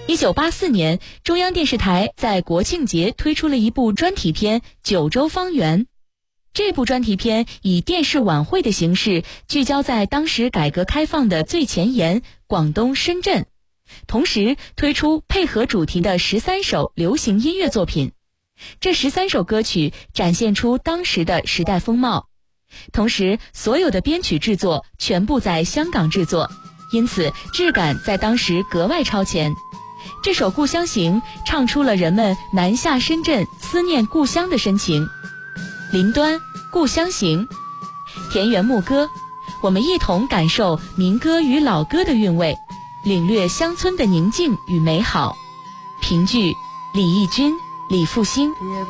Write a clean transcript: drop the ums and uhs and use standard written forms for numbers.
1984年，中央电视台在国庆节推出了一部专题片《九州方圆》。这部专题片以电视晚会的形式，聚焦在当时改革开放的最前沿广东深圳，同时推出配合主题的13首流行音乐作品。这13首歌曲展现出当时的时代风貌，同时所有的编曲制作全部在香港制作，因此质感在当时格外超前。这首《故乡行》唱出了人们南下深圳思念故乡的深情。林端《故乡行》，田园牧歌，我们一同感受民歌与老歌的韵味，领略乡村的宁静与美好。评剧李翊君、李复兴。